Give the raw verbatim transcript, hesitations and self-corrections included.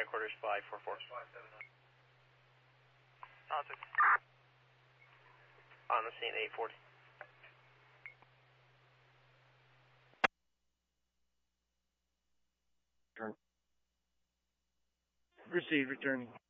headquarters five four four. On the scene, eight forty. Return. Received, returning.